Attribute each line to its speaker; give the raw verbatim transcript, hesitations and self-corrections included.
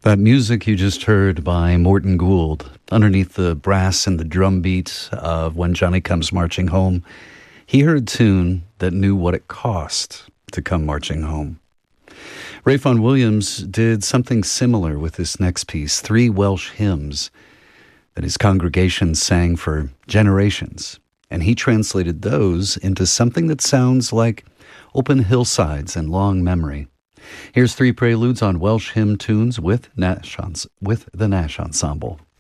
Speaker 1: That music you just heard by Morton Gould, underneath the brass and the drum beat of When Johnny Comes Marching Home, he heard a tune that knew what it cost to come marching home. Ray Vaughan Williams did something similar with this next piece, three Welsh hymns that his congregation sang for generations, and he translated those into something that sounds like open hillsides and long memory. Here's three preludes on Welsh hymn tunes with Nash, with the Nash Ensemble.